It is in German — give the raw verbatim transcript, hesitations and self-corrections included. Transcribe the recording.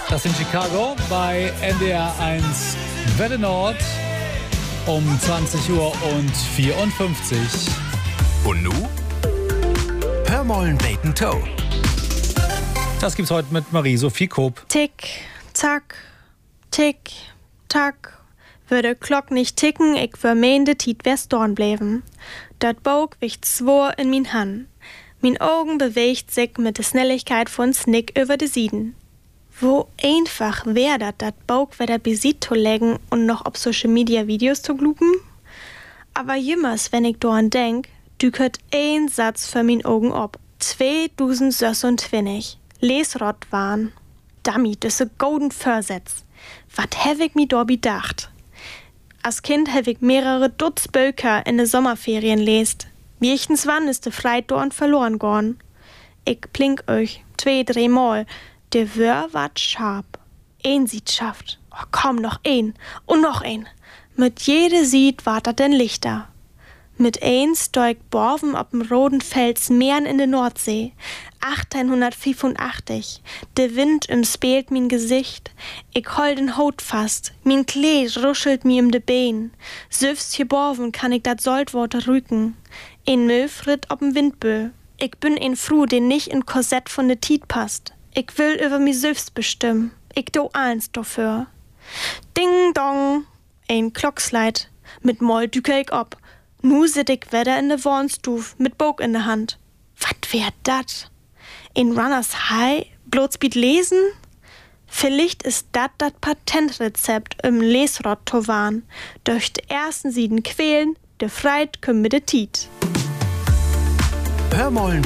Das in Chicago bei N D R eins Welle Nord um zwanzig Uhr und vierundfünfzig. Und nu? Hör mollen Bacon Toe. Das gibt's heute mit Marie-Sophie Koop. Tick, tack, tick, tack. Würde Glock nicht ticken, ich vermeende Tiet wär's dorn bleiben. Dat Bog wicht zwor in min Hand. Min Augen bewegt sich mit der Schnelligkeit von Snick über de Sieden. Wo einfach wär dat, dat Bog wieder besit zu legen und noch auf Social Media Videos zu glupen? Aber jemals, wenn ich dorn denk, dükert ein Satz für min Augen ob. zweitausendsechsundzwanzig. Lesrott waren. Damit ist a golden Versetz. Wat hab ich mi do bedacht? Als Kind hab ich mehrere Dutz Bücher in de Sommerferien lest. Wiechens wann ist de Freit dorn verloren gorn. Ich plink euch zwei, drei Mal. De Wör wat scharf. Ein Sied schafft. Oh, komm, noch ein. Und noch ein. Mit jede Sied wart dat denn Lichter. Mit eins steigt Borven ob'm roten Fels Meeren in de Nordsee. achtzehnhundertfünfundachtzig. De Wind umspeelt min Gesicht. Ich hol den Haut fast. Min Kleid ruschelt mi um de Bein. Süfst hier Borven kann ich dat Saltwater rücken. Ein Möw ritt ob'm Windböe. Ich bin ein Fru, den nicht in Korsett von de Tiet passt. Ich will über mi selbst bestimmen. Ich do eins dafür. Ding dong. Ein Klocksleit. Mit Moll düke ich ob. Nu sit ich wieder in de Wohnstuf mit Bog in de Hand. Wat wär dat? In Runners High? Bloßbiet lesen? Vielleicht ist dat dat Patentrezept im Lesrott to warn. Durch de ersten Sieden quälen, de Freit küm mit de Tiet. Hör mollen